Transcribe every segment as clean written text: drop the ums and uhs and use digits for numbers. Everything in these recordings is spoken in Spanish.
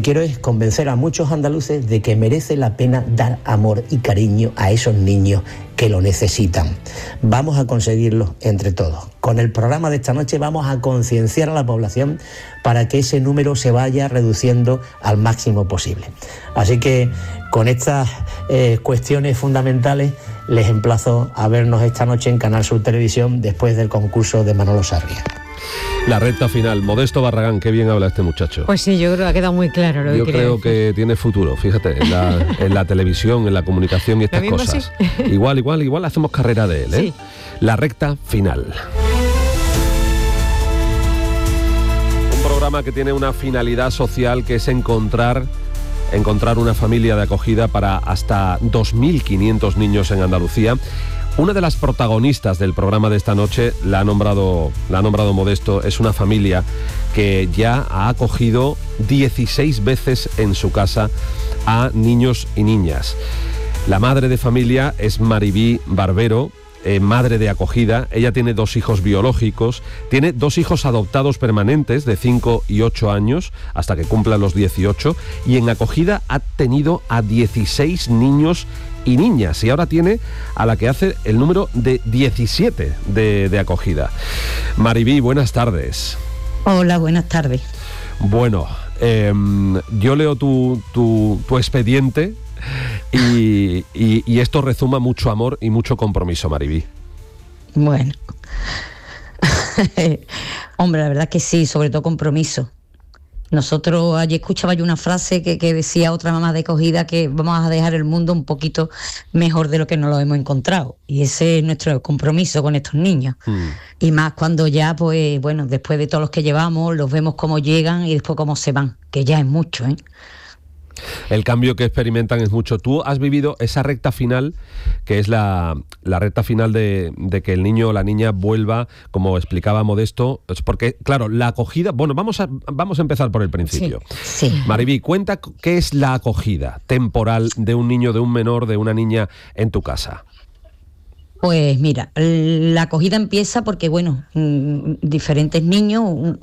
quiero es convencer a muchos andaluces de que merece la pena dar amor y cariño a esos niños que lo necesitan. Vamos a conseguirlo entre todos. Con el programa de esta noche vamos a concienciar a la población para que ese número se vaya reduciendo al máximo posible. Así que con estas cuestiones fundamentales les emplazo a vernos esta noche en Canal Sur Televisión después del concurso de Manolo Sarria. La recta final. Modesto Barragán, qué bien habla este muchacho. Pues sí, yo creo que ha quedado muy claro lo que quería creo decir. que tiene futuro, fíjate, en la televisión, en la comunicación y estas cosas. Sí. Igual hacemos carrera de él, ¿eh? Sí. La recta final. Un programa que tiene una finalidad social que es encontrar una familia de acogida para hasta 2.500 niños en Andalucía. Una de las protagonistas del programa de esta noche, la ha nombrado Modesto, es una familia que ya ha acogido 16 veces en su casa a niños y niñas. La madre de familia es Maribí Barbero, madre de acogida. Ella tiene 2 hijos biológicos, tiene 2 hijos adoptados permanentes de 5 y 8 años hasta que cumplan los 18, y en acogida ha tenido a 16 niños y niñas, y ahora tiene a la que hace el número de 17 de acogida. Maribí, buenas tardes. Hola, buenas tardes. Bueno, yo leo tu expediente y esto rezuma mucho amor y mucho compromiso, Maribí. Bueno, hombre, la verdad que sí, sobre todo compromiso. Nosotros, ayer escuchaba yo una frase que decía otra mamá de acogida, que vamos a dejar el mundo un poquito mejor de lo que nos lo hemos encontrado, y ese es nuestro compromiso con estos niños. Y más cuando ya, pues bueno, después de todos los que llevamos, los vemos cómo llegan y después cómo se van, que ya es mucho, ¿eh? El cambio que experimentan es mucho. Tú has vivido esa recta final, que es la recta final de que el niño o la niña vuelva, como explicaba Modesto, porque, claro, la acogida... Bueno, vamos a empezar por el principio. Sí. Maribí, cuenta qué es la acogida temporal de un niño, de un menor, de una niña en tu casa. Pues mira, la acogida empieza porque, bueno, diferentes niños...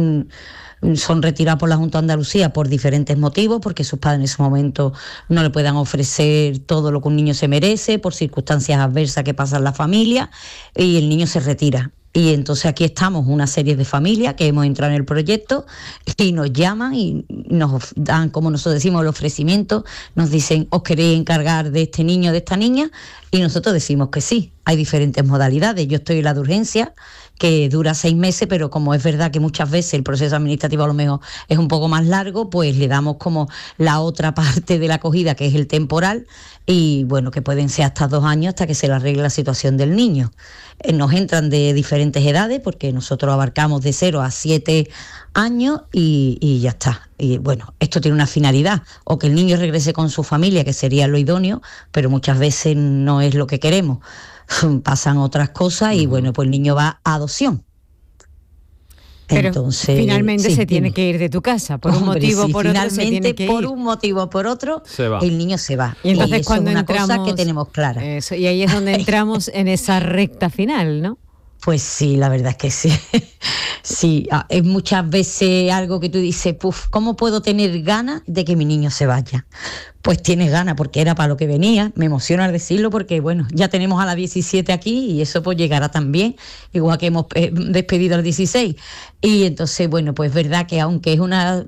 son retirados por la Junta de Andalucía por diferentes motivos, porque sus padres en ese momento no le puedan ofrecer todo lo que un niño se merece, por circunstancias adversas que pasan en la familia, y el niño se retira. Y entonces aquí estamos una serie de familias que hemos entrado en el proyecto y nos llaman y nos dan, como nosotros decimos, el ofrecimiento, nos dicen: ¿os queréis encargar de este niño, de esta niña? Y nosotros decimos que sí. Hay diferentes modalidades. Yo estoy en la de urgencia, que dura 6 meses, pero como es verdad que muchas veces el proceso administrativo a lo mejor es un poco más largo, pues le damos como la otra parte de la acogida, que es el temporal, y bueno, que pueden ser hasta 2 años hasta que se le arregle la situación del niño. Nos entran de diferentes edades, porque nosotros abarcamos de 0 a 7 años y ya está. Y bueno, esto tiene una finalidad, o que el niño regrese con su familia, que sería lo idóneo, pero muchas veces no es lo que queremos. Pasan otras cosas y bueno, pues el niño va a adopción. Pero entonces, finalmente se tiene que ir de tu casa, por un motivo o por otro se tiene que ir. Por un motivo o por otro, el niño se va. Y entonces cuando es una entramos, cosa que tenemos clara. Eso, y ahí es donde entramos en esa recta final, ¿no? Pues sí, la verdad es que sí. Sí, es muchas veces algo que tú dices: puf, ¿cómo puedo tener ganas de que mi niño se vaya? Pues tienes ganas, porque era para lo que venía. Me emociona al decirlo, porque bueno, ya tenemos a la 17 aquí y eso pues llegará también, igual que hemos despedido al 16. Y entonces, bueno, pues es verdad que aunque es una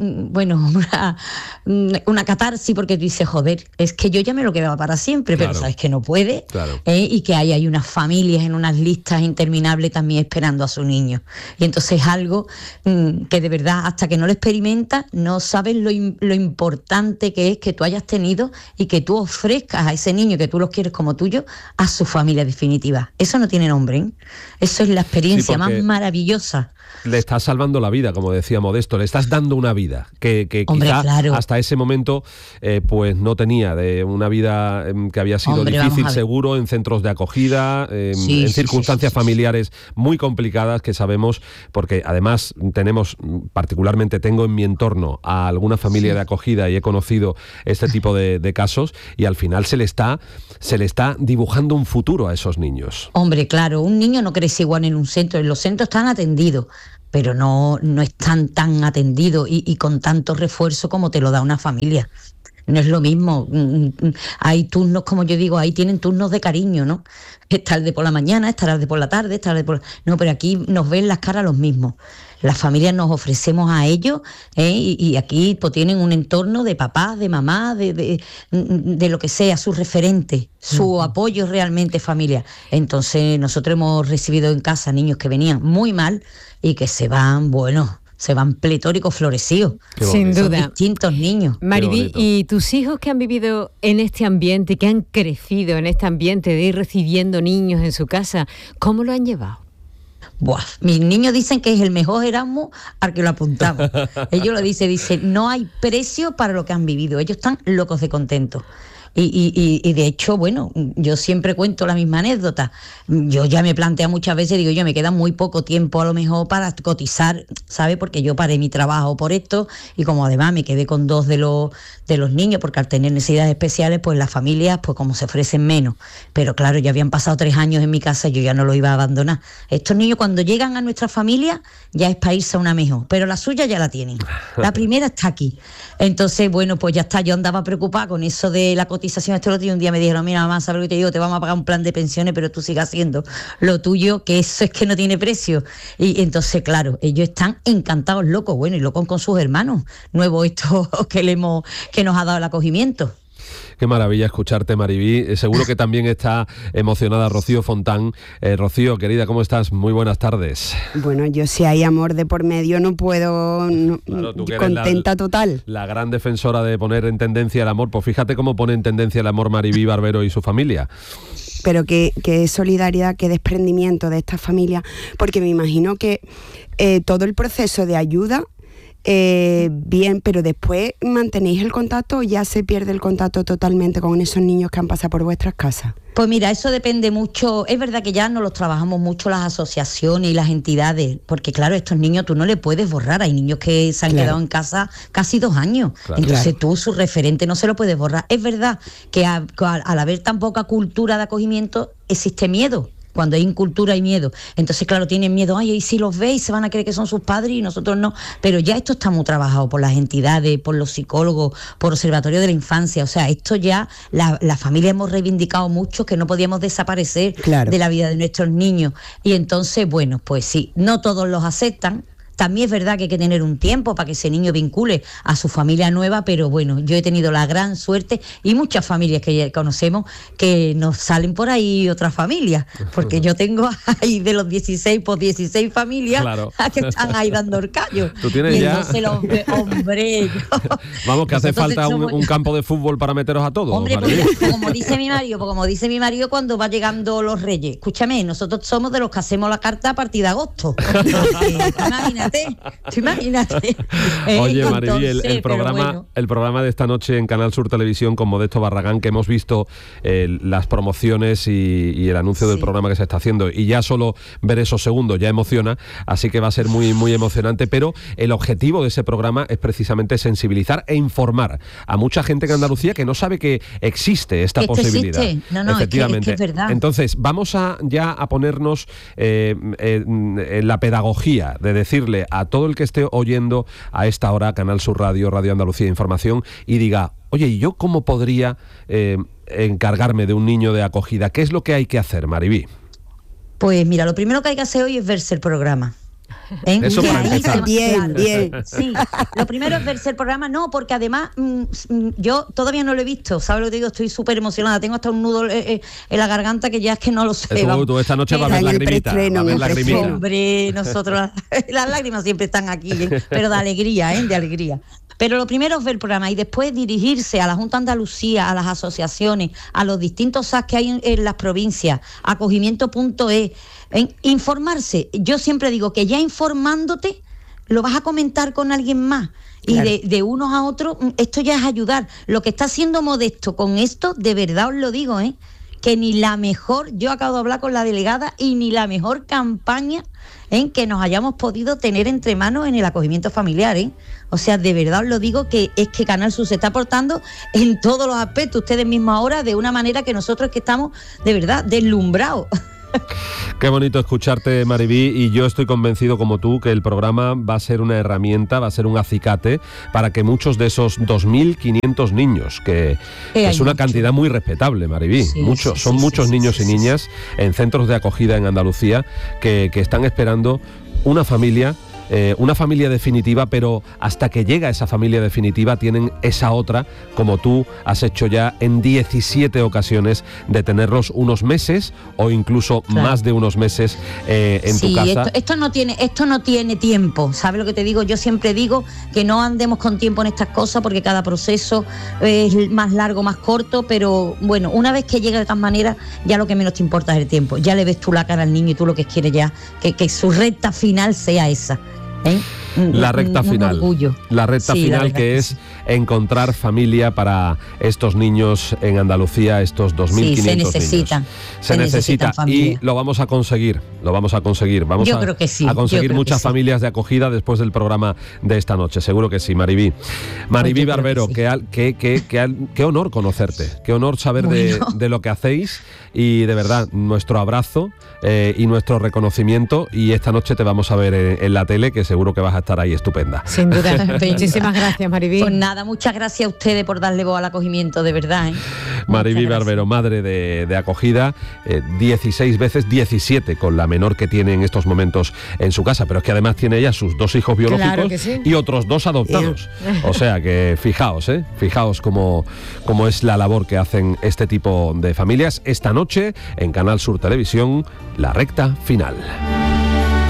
catarsis, porque tú dices: joder, es que yo ya me lo quedaba para siempre, claro. Pero sabes que no puede, claro. Y que hay unas familias en unas listas interminables también esperando a su niño. Y entonces es algo que de verdad, hasta que no lo experimentas, no sabes lo importante que es que tú hayas tenido y que tú ofrezcas a ese niño que tú los quieres como tuyo a su familia definitiva. Eso no tiene nombre, ¿eh? Eso es la experiencia más maravillosa. Le estás salvando la vida, como decía Modesto, le estás dando una vida que quizá claro. Hasta ese momento pues no tenía, de una vida que había sido difícil, seguro, en centros de acogida, en circunstancias familiares muy complicadas, que sabemos, porque además particularmente tengo en mi entorno a alguna familia de acogida y he conocido este tipo de casos, y al final se le está dibujando un futuro a esos niños. Hombre, claro, un niño no crece igual en un centro, en los centros están atendidos, pero no están tan atendidos y con tanto refuerzo como te lo da una familia. No es lo mismo, hay turnos, como yo digo, ahí tienen turnos de cariño, ¿no? Está el de por la mañana, estará el de por la tarde, estará el de por... No, pero aquí nos ven las caras los mismos. Las familias nos ofrecemos a ellos, y aquí pues tienen un entorno de papá, de mamá, de lo que sea, su referente, su apoyo realmente familiar. Entonces nosotros hemos recibido en casa niños que venían muy mal y que se van pletóricos, florecidos. Sin duda. Son distintos niños. Maribí, ¿y tus hijos que han vivido en este ambiente, que han crecido en este ambiente de ir recibiendo niños en su casa, cómo lo han llevado? Buah, mis niños dicen que es el mejor Erasmus al que lo apuntamos. Ellos lo dicen, no hay precio para lo que han vivido. Ellos están locos de contentos. Y de hecho, bueno, yo siempre cuento la misma anécdota. Yo ya me planteo muchas veces, digo yo, me queda muy poco tiempo a lo mejor para cotizar, ¿sabes? Porque yo paré mi trabajo por esto y como además me quedé con 2 de los niños, porque al tener necesidades especiales, pues las familias, pues como se ofrecen menos. Pero claro, ya habían pasado 3 años en mi casa y yo ya no lo iba a abandonar. Estos niños cuando llegan a nuestra familia ya es para irse a una mejor, pero la suya ya la tienen. La primera está aquí. Entonces, bueno, pues ya está, yo andaba preocupada con eso de la cotización otro día. Un día me dijeron, mira mamá, ¿sabes lo que te digo? Te vamos a pagar un plan de pensiones, pero tú sigas haciendo lo tuyo, que eso es que no tiene precio. Y entonces, claro, ellos están encantados, locos, bueno, y locos con sus hermanos nuevos, estos que nos ha dado el acogimiento. Qué maravilla escucharte, Maribí. Seguro que también está emocionada Rocío Fontán. Rocío, querida, ¿cómo estás? Muy buenas tardes. Bueno, yo si hay amor de por medio no puedo... Claro, tú que contenta total. La gran defensora de poner en tendencia el amor. Pues fíjate cómo pone en tendencia el amor Maribí Barbero y su familia. Pero qué solidaridad, qué desprendimiento de esta familia, porque me imagino que todo el proceso de ayuda... bien, pero después mantenéis el contacto o ya se pierde el contacto totalmente con esos niños que han pasado por vuestras casas. Pues mira, eso depende mucho. Es verdad que ya no los trabajamos mucho las asociaciones y las entidades, porque claro, estos niños tú no les puedes borrar. Hay niños que se han quedado en casa casi 2 años. Claro. Entonces tú, su referente, no se lo puedes borrar. Es verdad que al haber tan poca cultura de acogimiento, existe miedo. Cuando hay incultura y miedo. Entonces, claro, tienen miedo. Ay, y si los veis, se van a creer que son sus padres y nosotros no. Pero ya esto está muy trabajado por las entidades, por los psicólogos, por Observatorio de la Infancia. O sea, esto ya la familia hemos reivindicado mucho que no podíamos desaparecer de la vida de nuestros niños. Y entonces, bueno, pues sí, no todos los aceptan. También es verdad que hay que tener un tiempo para que ese niño vincule a su familia nueva, pero bueno, yo he tenido la gran suerte y muchas familias que ya conocemos que nos salen por ahí otras familias, porque yo tengo ahí de los 16 por 16 familias que están ahí dando el callo. ¿Tú tienes y ya? Entonces, hombre, vamos, que hace falta un campo de fútbol para meteros a todos. Hombre, pues, como dice mi marido cuando va llegando los Reyes, escúchame, nosotros somos de los que hacemos la carta a partir de agosto. Imagínate. Oye, Maribí, el programa de esta noche en Canal Sur Televisión con Modesto Barragán, que hemos visto las promociones y el anuncio del programa que se está haciendo, y ya solo ver esos segundos ya emociona, así que va a ser muy, muy emocionante, pero el objetivo de ese programa es precisamente sensibilizar e informar a mucha gente en Andalucía que no sabe que existe esta posibilidad. Existe. No, efectivamente. Es que es verdad. Entonces, vamos ya a ponernos en la pedagogía de decirle a todo el que esté oyendo a esta hora Canal Sur Radio, Radio Andalucía Información, y diga, oye, ¿y yo cómo podría encargarme de un niño de acogida? ¿Qué es lo que hay que hacer, Maribí? Pues mira, lo primero que hay que hacer hoy es verse el programa. Eso para empezar. Bien. Sí, lo primero es verse el programa, porque además yo todavía no lo he visto, ¿sabes lo que te digo? Estoy súper emocionada, tengo hasta un nudo en la garganta que ya es que no lo sé. Tú esta noche vas a ver lagrimita. Hombre, nosotros las lágrimas siempre están aquí, pero de alegría, de alegría. Pero lo primero es ver el programa y después dirigirse a la Junta de Andalucía, a las asociaciones, a los distintos SAS que hay en las provincias, acogimiento.es, informarse. Yo siempre digo que ya informándote lo vas a comentar con alguien más. Y claro, de unos a otros, esto ya es ayudar. Lo que está haciendo Modesto con esto, de verdad os lo digo, que ni la mejor, yo acabo de hablar con la delegada, y ni la mejor campaña que nos hayamos podido tener entre manos en el acogimiento familiar, O sea, de verdad os lo digo, que es que Canal Sur se está aportando en todos los aspectos, ustedes mismos ahora, de una manera que nosotros es que estamos de verdad deslumbrados. Qué bonito escucharte, Mariví, y yo estoy convencido como tú que el programa va a ser una herramienta, va a ser un acicate para que muchos de esos 2.500 niños, que es una cantidad muy respetable, Mariví, son muchos niños y niñas en centros de acogida en Andalucía que están esperando una familia definitiva, pero hasta que llega esa familia definitiva tienen esa otra, como tú has hecho ya en 17 ocasiones, de tenerlos unos meses o incluso más de unos meses en tu casa. Esto no tiene tiempo, ¿sabes lo que te digo? Yo siempre digo que no andemos con tiempo en estas cosas porque cada proceso es más largo, más corto, pero bueno, una vez que llega de tal manera, ya lo que menos te importa es el tiempo. Ya le ves tú la cara al niño y tú lo que quieres ya, que su recta final sea esa. La recta final, que es encontrar familia para estos niños en Andalucía, estos 2.500 niños. Se necesita y lo vamos a conseguir, vamos a conseguir muchas familias de acogida después del programa de esta noche, seguro que sí, Mariví. Mariví Barbero, qué honor conocerte, qué honor saber de lo que hacéis, y de verdad, nuestro abrazo y nuestro reconocimiento, y esta noche te vamos a ver en la tele, que seguro que vas a estar ahí estupenda. Sin duda. Muchísimas gracias, Mariví. Pues nada, muchas gracias a ustedes por darle voz al acogimiento, de verdad. Mariví Barbero, madre de acogida, 16 veces 17 con la menor que tiene en estos momentos en su casa, pero es que además tiene ella sus 2 hijos biológicos y otros 2 adoptados. O sea que fijaos cómo es la labor que hacen este tipo de familias. Esta noche en Canal Sur Televisión, La Recta Final.